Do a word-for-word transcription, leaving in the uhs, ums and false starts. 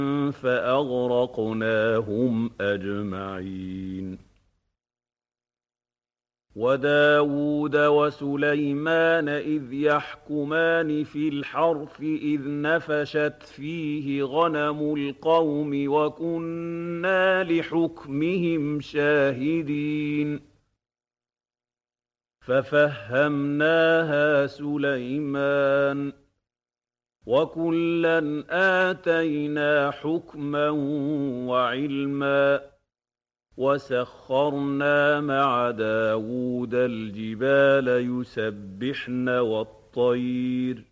فأغرقناهم أجمعين. وداود وسليمان إذ يحكمان في الحرث إذ نفشت فيه غنم القوم وكنا لحكمهم شاهدين. ففهمناها سليمان وكلا آتينا حكما وعلما وسخرنا مع داود الجبال يسبحن والطير